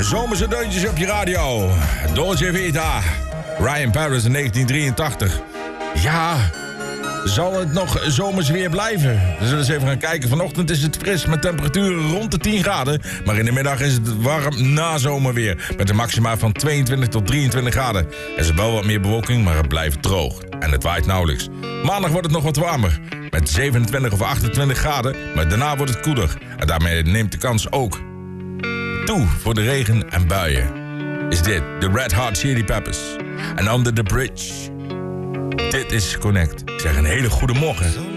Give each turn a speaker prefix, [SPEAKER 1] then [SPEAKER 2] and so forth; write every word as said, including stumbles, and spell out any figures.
[SPEAKER 1] Zomerse deuntjes op je radio. Dolce Vita. Ryan Paris in negentien drieëntachtig. Ja, zal het nog zomers weer blijven? We zullen eens even gaan kijken. Vanochtend is het fris met temperaturen rond de tien graden. Maar in de middag is het warm na zomerweer. Met een maxima van tweeëntwintig tot drieëntwintig graden. Er is wel wat meer bewolking, maar het blijft droog. En het waait nauwelijks. Maandag wordt het nog wat warmer. Met zevenentwintig of achtentwintig graden. Maar daarna wordt het koeler. En daarmee neemt de kans ook toe voor de regen en buien. Is dit de Red Hot Chili Peppers. En Under the Bridge. Dit is Connect. Ik zeg een hele goede morgen.